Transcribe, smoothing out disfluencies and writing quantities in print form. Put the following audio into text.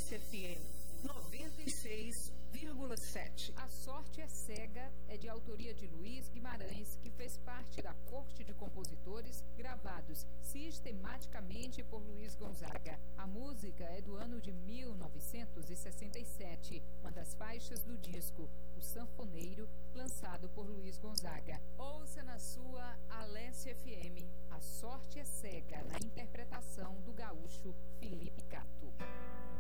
Planície FM 96,7. A Sorte é Cega é de autoria de Luiz Guimarães, que fez parte da corte de compositores gravados sistematicamente por Luiz Gonzaga. A música é do ano de 1967, uma das faixas do disco O Sanfoneiro, lançado por Luiz Gonzaga.